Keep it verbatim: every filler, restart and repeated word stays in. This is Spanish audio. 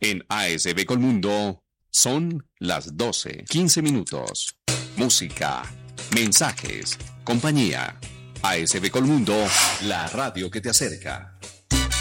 En A S B Colmundo son las doce, quince minutos. Música, mensajes, compañía. A S B Colmundo, la radio que te acerca.